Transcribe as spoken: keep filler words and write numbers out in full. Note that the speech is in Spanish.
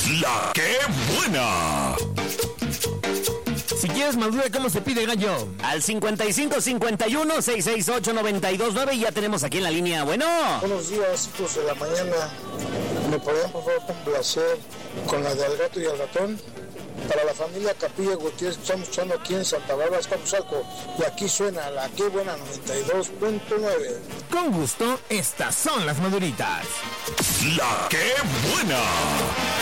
La que buena. Si quieres madura, ¿cómo se pide, gallo? Al cincuenta y cinco cincuenta y uno, seiscientos sesenta y ocho, noventa y dos nueve y ya tenemos aquí en la línea. Bueno. Buenos días, hijos de la mañana. ¿Me podrían por favor complacer con la de Al Gato y al Ratón? Para la familia Capilla Gutiérrez, que estamos escuchando aquí en Santa Bárbara, Escapuzalco. Y aquí suena la que buena noventa y dos punto nueve. Con gusto, estas son las maduritas. La que buena.